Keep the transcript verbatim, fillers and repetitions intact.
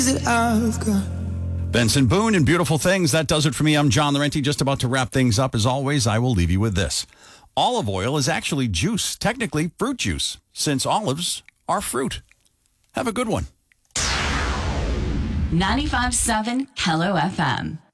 that I've got. Benson Boone and Beautiful Things. That does it for me. I'm John Laurenti. Just about to wrap things up. As always, I will leave you with this. Olive oil is actually juice, technically fruit juice, since olives are fruit. Have a good one. ninety-five point seven Hello F M.